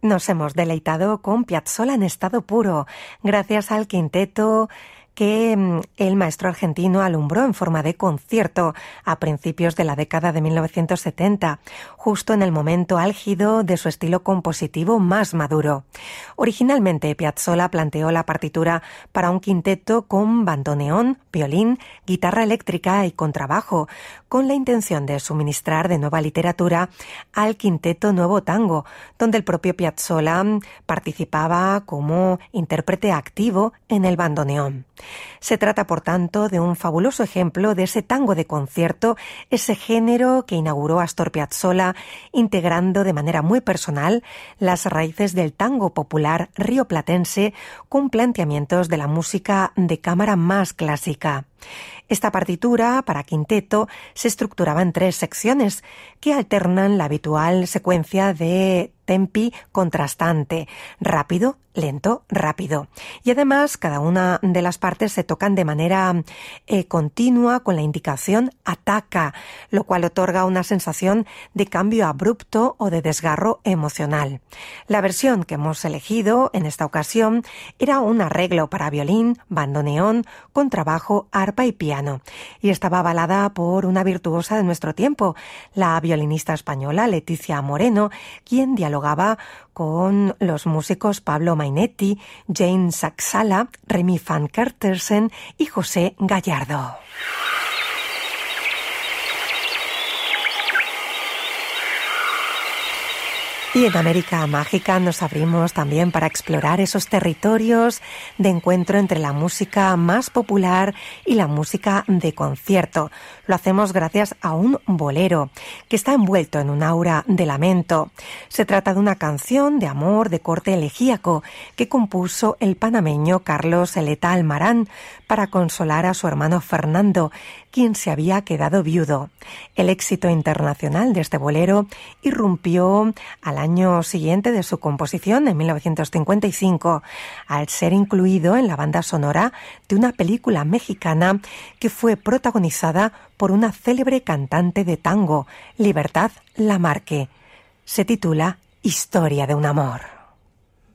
Nos hemos deleitado con Piazzolla en estado puro, gracias al quinteto que el maestro argentino alumbró en forma de concierto a principios de la década de 1970, justo en el momento álgido de su estilo compositivo más maduro. Originalmente, Piazzolla planteó la partitura para un quinteto con bandoneón, violín, guitarra eléctrica y contrabajo, con la intención de suministrar de nueva literatura al quinteto Nuevo Tango, donde el propio Piazzolla participaba como intérprete activo en el bandoneón. Se trata, por tanto, de un fabuloso ejemplo de ese tango de concierto, ese género que inauguró Astor Piazzolla, integrando de manera muy personal las raíces del tango popular rioplatense con planteamientos de la música de cámara más clásica. Esta partitura para quinteto se estructuraba en 3 secciones que alternan la habitual secuencia de tempi contrastante, rápido, lento, rápido. Y además cada una de las partes se tocan de manera continua con la indicación ataca, lo cual otorga una sensación de cambio abrupto o de desgarro emocional. La versión que hemos elegido en esta ocasión era un arreglo para violín, bandoneón, contrabajo, arpa y piano, y estaba avalada por una virtuosa de nuestro tiempo, la violinista española Leticia Moreno, quien dialogaba con los músicos Pablo Mainetti, Jane Saxala, Remy van Kertersen y José Gallardo. Y en América Mágica nos abrimos también para explorar esos territorios de encuentro entre la música más popular y la música de concierto. Lo hacemos gracias a un bolero que está envuelto en un aura de lamento. Se trata de una canción de amor de corte elegíaco que compuso el panameño Carlos Eleta Almarán para consolar a su hermano Fernando, quien se había quedado viudo. El éxito internacional de este bolero irrumpió al año siguiente de su composición, en 1955, al ser incluido en la banda sonora de una película mexicana que fue protagonizada por una célebre cantante de tango, Libertad Lamarque. Se titula Historia de un amor.